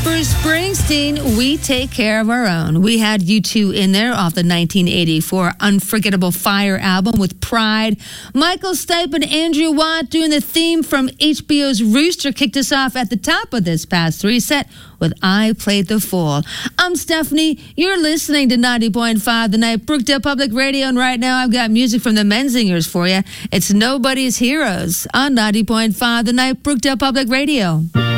Bruce Springsteen, We Take Care of Our Own. We had U2 in there off the 1984 Unforgettable Fire album with Pride. Michael Stipe and Andrew Watt doing the theme from HBO's Rooster kicked us off at the top of this past 3 set with I Played the Fool. I'm Stephanie. You're listening to 90.5 The Night, Brookdale Public Radio, and right now I've got music from the Menzingers for you. It's Nobody's Heroes on 90.5 The Night, Brookdale Public Radio.